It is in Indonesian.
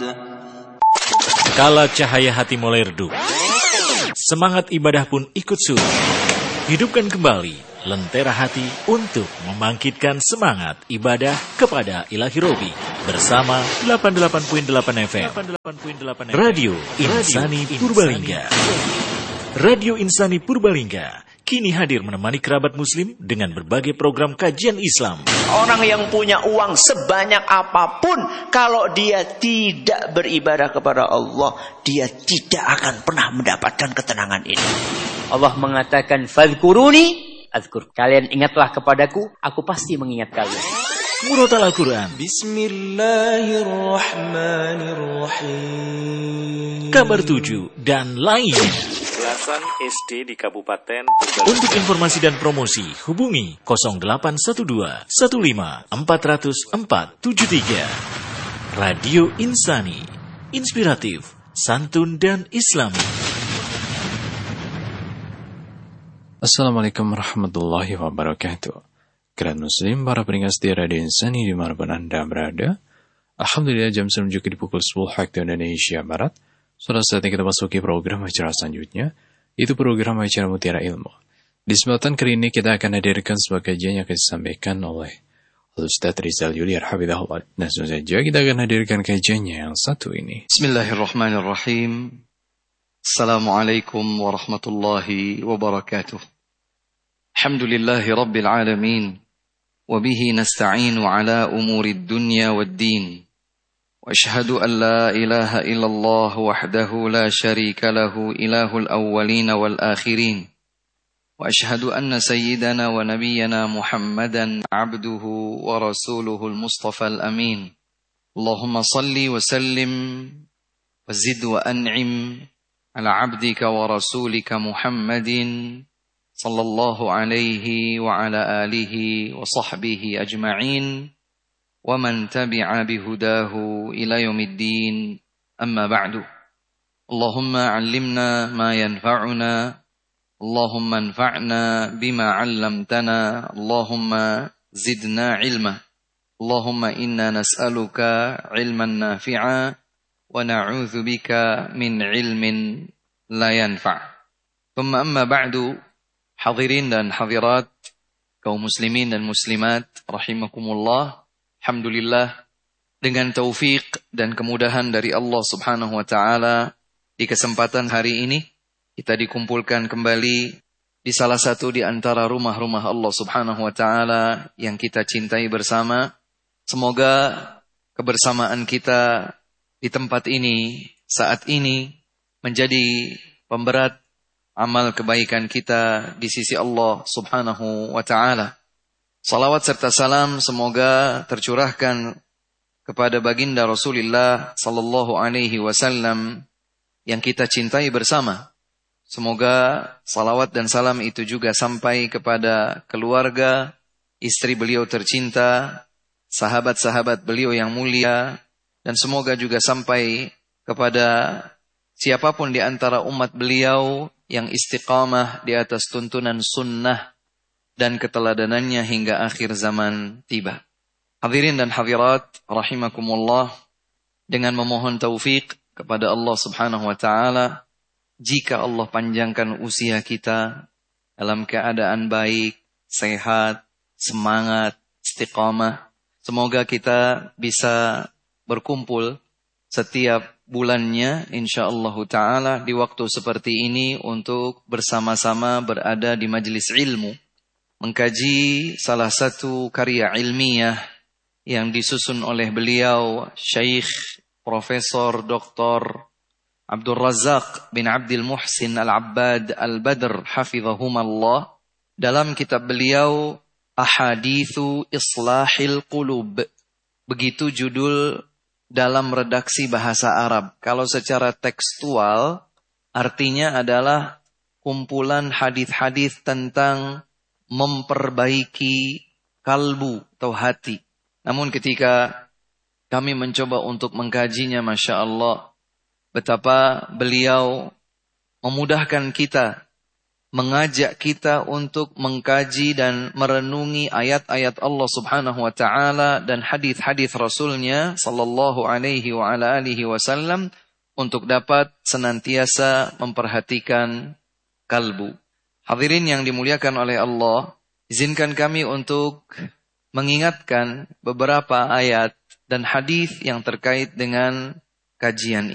Kala cahaya hati mulai redup, semangat ibadah pun ikut surut. Hidupkan kembali lentera hati untuk membangkitkan semangat ibadah kepada Ilahi Robi bersama 88.8 FM Radio Insani Purbalingga. Radio Insani Purbalingga kini hadir menemani kerabat muslim dengan berbagai program kajian Islam. Orang yang punya uang sebanyak apapun, kalau dia tidak beribadah kepada Allah, dia tidak akan pernah mendapatkan ketenangan ini. Allah mengatakan, "Fadhkuruni azkur." Kalian ingatlah kepadaku, aku pasti mengingat kalian. Murotal Al-Quran, Bismillahirrahmanirrahim, Kabar 7 dan lainnya. Belasan SD di Kabupaten Untuk informasi dan promosi hubungi 0812 15 400 473. Radio Insani, inspiratif, santun dan islami. Assalamualaikum warahmatullahi wabarakatuh. Kerabat muslim, para pendengar setia Radio Insani dimanapun Anda berada. Alhamdulillah jam menunjukkan di pukul 10 waktu Indonesia Barat. Sudah saatnya kita masuki program acara selanjutnya, itu program acara Mutiara Ilmu. Di kesempatan kali ini kita akan hadirkan sebuah kajian yang akan disampaikan oleh Ustaz Rizal Yuliar Hafizahullah. Langsung saja kita akan hadirkan kajiannya yang satu ini. Bismillahirrahmanirrahim. Assalamualaikum warahmatullahi wabarakatuh. Alhamdulillahi rabbil alamin. Wabihi nasta'inu ala umurid dunya wad din. وأشهد أن لا إله إلا الله وحده لا شريك له إله الأولين والآخرين وأشهد أن سيدنا ونبينا محمدا عبده ورسوله المصطفى الأمين اللهم صل وسلم وزد وأنعم على عبدك ورسولك محمد صلى الله عليه وعلى آله وصحبه أجمعين ومن تبع بهداه إلى يوم الدين أما بعد اللهم علمنا ما ينفعنا اللهم انفعنا بما علمتنا اللهم زدنا علما اللهم إنا نسألك علما نافعا ونعوذ بك من علم لا ينفع ثم أما بعد حاضرين dan hadirat kaum muslimin dan muslimat rahimakumullah. Alhamdulillah, dengan taufik dan kemudahan dari Allah Subhanahu wa taala, di kesempatan hari ini kita dikumpulkan kembali di salah satu di antara rumah-rumah Allah Subhanahu wa taala yang kita cintai bersama. Semoga kebersamaan kita di tempat ini saat ini menjadi pemberat amal kebaikan kita di sisi Allah Subhanahu wa taala. Salawat serta salam semoga tercurahkan kepada baginda Rasulullah sallallahu alaihi wasallam yang kita cintai bersama. Semoga salawat dan salam itu juga sampai kepada keluarga, istri beliau tercinta, sahabat-sahabat beliau yang mulia, dan semoga juga sampai kepada siapapun di antara umat beliau yang istiqamah di atas tuntunan sunnah dan keteladanannya hingga akhir zaman tiba. Hadirin dan hadirat rahimakumullah, dengan memohon taufik kepada Allah Subhanahu wa taala, jika Allah panjangkan usia kita dalam keadaan baik, sehat, semangat, istiqamah, semoga kita bisa berkumpul setiap bulannya insyaallah taala di waktu seperti ini untuk bersama-sama berada di majelis ilmu, mengkaji salah satu karya ilmiah yang disusun oleh beliau Syekh Profesor Dr. Abdul Razak bin Abdul Muhsin Al-Abbad Al-Badr hafizahumallah, dalam kitab beliau Ahadithu Islahil Qulub. Begitu judul dalam redaksi bahasa Arab. Kalau secara tekstual artinya adalah kumpulan hadis-hadis tentang memperbaiki kalbu atau hati. Namun ketika kami mencoba untuk mengkajinya, Masya Allah, betapa beliau memudahkan kita mengajak kita untuk mengkaji dan merenungi ayat-ayat Allah Subhanahu wa taala dan hadis-hadis Rasulnya sallallahu alaihi wa ala alihi wasallam untuk dapat senantiasa memperhatikan kalbu. Hadirin yang dimuliakan oleh Allah, izinkan kami untuk mengingatkan beberapa ayat dan hadis yang terkait dengan kajian